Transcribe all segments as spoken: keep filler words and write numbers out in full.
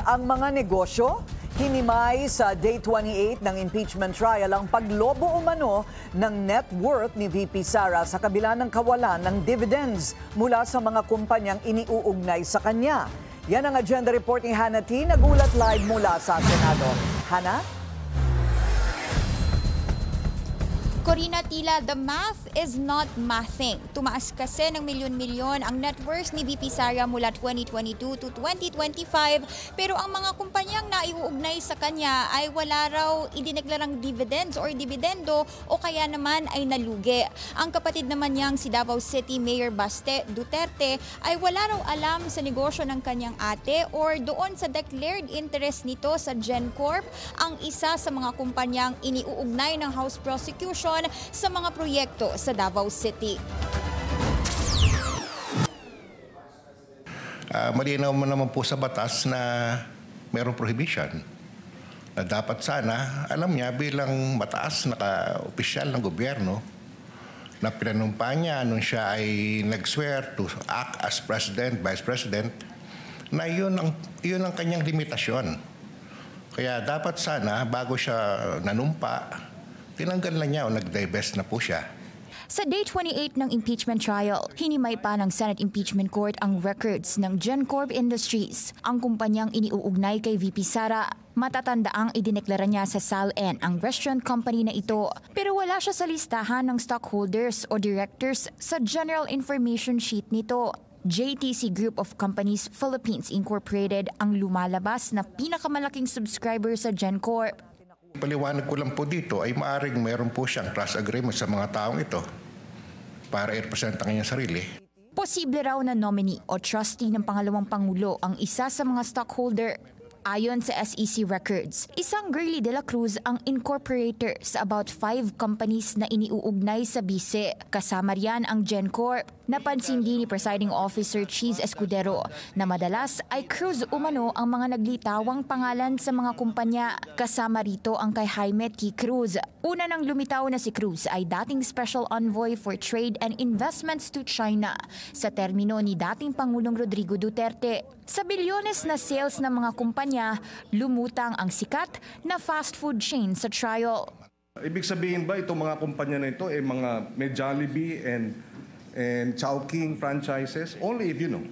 ang mga negosyo? Hinimay sa Day twenty-eight ng impeachment trial ang paglobo umano ng net worth ni V P Sara sa kabila ng kawalan ng dividends mula sa mga kumpanyang iniuugnay sa kanya. Yan ang agenda report ni Hannah T. Nagulat live mula sa Senado. Hannah? Corina, tila the math is not mathing. Tumaas kasi ng milyon-milyon ang net worth ni V P Sara mula twenty twenty-two to twenty twenty-five, pero ang mga kumpanyang naiuugnay sa kanya ay wala raw idineklarang dividends or dividendo o kaya naman ay nalugi. Ang kapatid naman niyang si Davao City Mayor Baste Duterte ay wala raw alam sa negosyo ng kanyang ate or doon sa declared interest nito sa GenCorp, ang isa sa mga kumpanyang iniuugnay ng House Prosecution sa mga proyekto sa Davao City. Uh, malinaw mo naman po sa batas na mayroong prohibition na dapat sana alam niya bilang mataas na ka-opisyal ng gobyerno na pinanumpa niya nung siya ay nag-swear to act as President, Vice President, na yun ang, yun ang kanyang limitasyon. Kaya dapat sana bago siya nanumpa, tinanggal na niya o nag-divest na po siya. Sa Day twenty-eight ng impeachment trial, hinimay pa ng Senate Impeachment Court ang records ng GenCorp Industries, ang kumpanyang iniuugnay kay V P Sara. Matatandaang idineklara niya sa S A L N ang restaurant company na ito, pero wala siya sa listahan ng stockholders o directors sa General Information Sheet nito. J T C Group of Companies Philippines Incorporated ang lumalabas na pinakamalaking subscriber sa GenCorp. Paliwanag ko lang po dito ay maaring mayroon po siyang trust agreement sa mga taong ito para i-represent ang kanyang sarili. Posible raw na nominee o trustee ng pangalawang pangulo ang isa sa mga stockholder. Ayon sa S E C records, isang Girly de la Cruz ang incorporator sa about five companies na iniuugnay sa bise. Kasama riyan ang GenCorp. Napansin din ni Presiding Officer Cheese Escudero na madalas ay Cruz umano ang mga naglitawang pangalan sa mga kumpanya. Kasama rito ang kay Jaime T. Cruz. Una nang lumitaw na si Cruz ay dating Special Envoy for Trade and Investments to China sa termino ni dating Pangulong Rodrigo Duterte. Sa bilyones na sales ng mga kumpanya, lumutang ang sikat na fast food chain sa trial. Ibig sabihin ba itong mga kumpanya na ito ay mga may Jollibee and and Chowking franchises? Only if you know.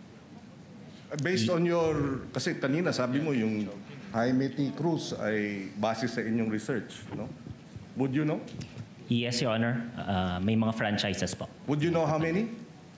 Based on your, kasi kanina sabi mo yung Jaime T. Cruz ay base sa inyong research, no? Would you know? Yes, Your Honor. Uh, may mga franchises po. Would you know how many?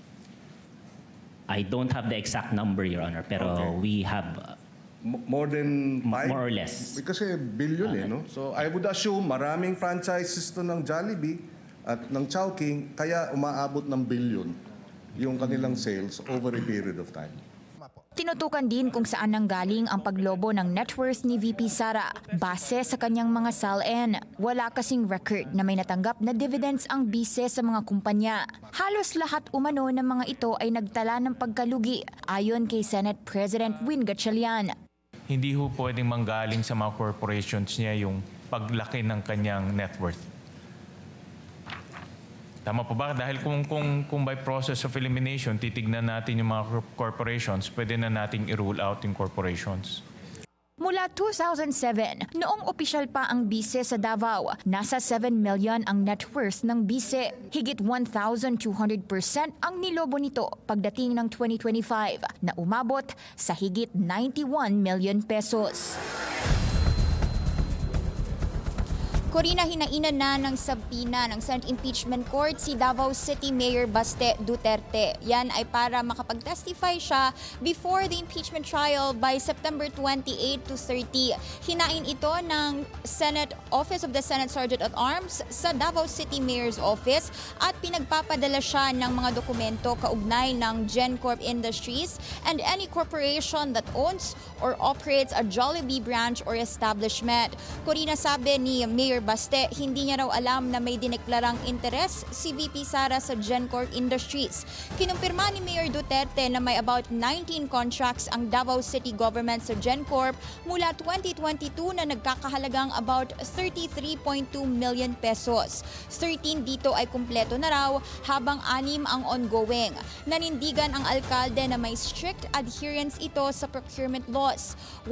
I don't have the exact number, Your Honor, pero Okay. we have uh, M- more than five? more or less. Kasi billion eh, no? So I would assume maraming franchises to ng Jollibee at ng Chowking, kaya umaabot ng billion yung kanilang sales over a period of time. Tinutukan din kung saan nanggaling ang paglobo ng net worth ni V P Sara base sa kanyang mga S A L N. Wala kasing record na may natanggap na dividends ang bise sa mga kumpanya. Halos lahat umano ng mga ito ay nagtala ng pagkalugi ayon kay Senate President Win Gatchalian. Hindi ho pwedeng manggaling sa mga corporations niya yung paglaki ng kanyang net worth. Tama po ba? Dahil kung, kung, kung by process of elimination, titignan natin yung mga corporations, pwede na nating i-rule out yung corporations. Mula two thousand seven, noong opisyal pa ang bise sa Davao, nasa seven million ang net worth ng bise. Higit one thousand two hundred percent ang nilobo nito pagdating ng twenty twenty-five na umabot sa higit ninety-one million pesos. Corina, hinainan na ng sabina ng Senate Impeachment Court si Davao City Mayor Baste Duterte. Yan ay para makapag-testify siya before the impeachment trial by September twenty-eight to thirty. Hinain ito ng Senate Office of the Senate Sergeant at Arms sa Davao City Mayor's Office at pinagpapadala siya ng mga dokumento kaugnay ng GenCorp Industries and any corporation that owns or operates a Jollibee branch or establishment. Corina, sabi ni Mayor Baste, hindi niya raw alam na may dineklarang interes si V P Sara sa GenCorp Industries. Kinumpirma ni Mayor Duterte na may about nineteen contracts ang Davao City government sa GenCorp mula twenty twenty-two na nagkakahalagang about thirty-three point two million pesos. thirteen dito ay kumpleto na raw habang anim ang ongoing. Nanindigan ang alkalde na may strict adherence ito sa procurement laws.